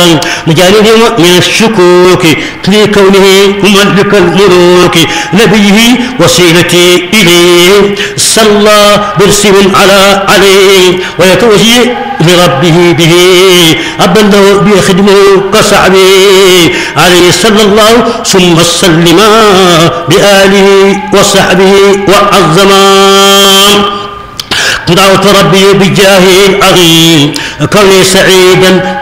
مجانيه من الشكوك لكونه مملك الملوك نبيه وسيلتي إليه صلى برسم عليه ويتوجه لربه به أبدا بيخدمه كصعبه عليه صلى الله ثم سلم بآله وصحبه وعظما دعوت ربي بجاه العظيم كوني سعيدا